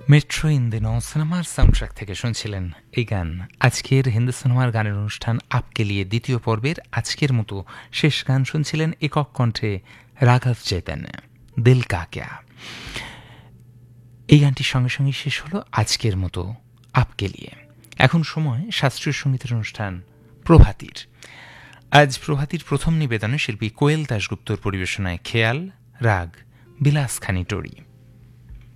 Metro in দিনো সিনেমার soundtrack থেকে শুনছিলেন এই গান। আজকের হিন্দি সিনেমার গানের অনুষ্ঠান আপকে লিয়ে দ্বিতীয় পর্বের আজকের মতো শেষ গান শুনছিলেন একক কণ্ঠে রাঘব চৈতন্য, দিল কা ক্যা। এই গানটির সঙ্গে সঙ্গে শেষ হলো আজকের মতো আপকে লিয়ে। এখন সময় শাস্ত্রীয় সঙ্গীতের অনুষ্ঠান প্রভাতীর। আজ প্রভাতীর প্রথম নিবেদনে শিল্পী কোয়েল দাশগুপ্তর পরিবেশনায় খেয়াল, রাগ বিলাসখানি টরি।